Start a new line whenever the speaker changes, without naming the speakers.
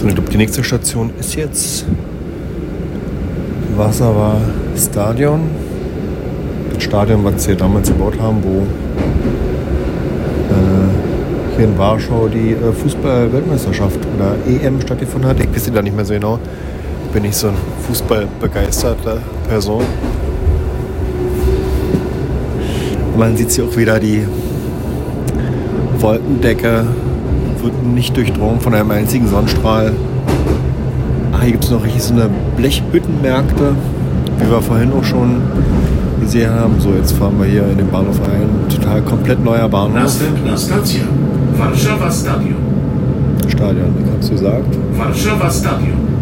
So, ich glaube, die nächste Station ist jetzt Warschauer Stadion. Das Stadion, was sie damals gebaut haben, wo hier in Warschau die Fußball-Weltmeisterschaft oder EM stattgefunden hat. Ich weiß da nicht mehr so genau. Bin nicht so ein fußballbegeisterter Person. Man sieht hier auch wieder, die Wolkendecke wird nicht durchdrungen von einem einzigen Sonnenstrahl. Hier gibt es noch richtig so eine Blechhüttenmärkte, wie wir vorhin auch schon gesehen haben. So, jetzt fahren wir hier in den Bahnhof ein. Total komplett neuer Bahnhof.
Następna stacja. Warszawa Stadion.
Stadion, wie hast du gesagt?
Warszawa Stadion.